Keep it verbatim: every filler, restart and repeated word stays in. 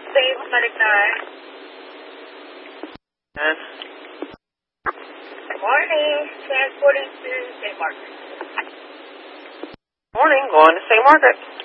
Saint Medic nine. Yes. Good morning. Transporting to Saint Margaret. Morning, going to Saint Margaret.